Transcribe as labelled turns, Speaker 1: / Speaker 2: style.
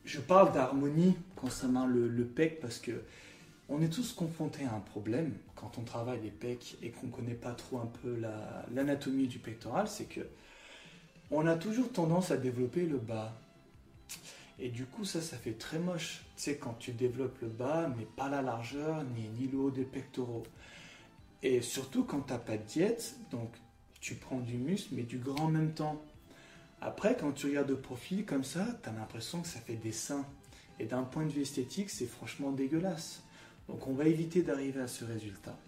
Speaker 1: je parle d'harmonie concernant le pec parce que on est tous confrontés à un problème quand on travaille les pecs et qu'on ne connaît pas trop un peu l'anatomie du pectoral, c'est que on a toujours tendance à développer le bas. Et du coup, ça fait très moche. Tu sais, quand tu développes le bas, mais pas la largeur, ni le haut des pectoraux. Et surtout quand tu n'as pas de diète, donc tu prends du muscle, mais du gras en même temps. Après, quand tu regardes de profil comme ça, tu as l'impression que ça fait des seins. Et d'un point de vue esthétique, c'est franchement dégueulasse. Donc on va éviter d'arriver à ce résultat.